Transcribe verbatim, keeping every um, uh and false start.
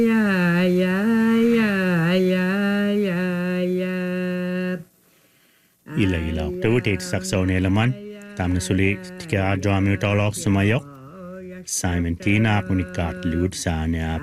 Ja, ja, ja, ja, ja, ja. Ila ila tu det saxone eleman tamne suli tika drama tolok sumayok Simon Tina punikat lud sa ne